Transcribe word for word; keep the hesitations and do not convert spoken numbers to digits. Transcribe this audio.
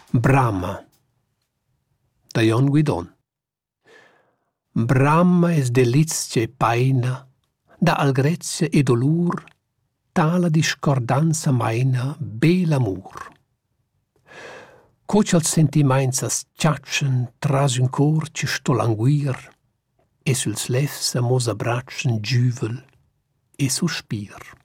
Brama, da Jon Guidon. Brama es delizia e paina, da algrezia e dolur, tala discordanza maina, bel amur. Coach als sentiments as ciaccian tras un cor ci sto languir, e suls lefs amos abbraccian giuvel e suspir.